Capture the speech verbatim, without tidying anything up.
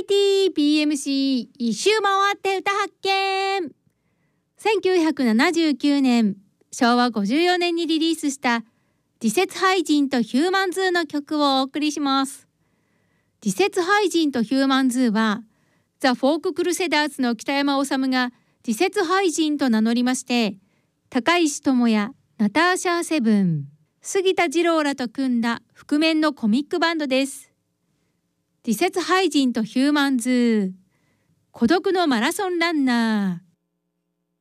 ティービーエムシー 一周回って歌発見。せんきゅうひゃくななじゅうきゅうねん、しょうわごじゅうよねんにリリースした時節俳人とヒューマンズーの曲をお送りします。時節俳人とヒューマンズーはザ・フォーク・クルセダーズの北山治が時節俳人と名乗りまして、高石智也、ナターシャー・セブン、杉田二郎らと組んだ覆面のコミックバンドです。時節俳人とヒューマンズー、孤独のマラソンランナー。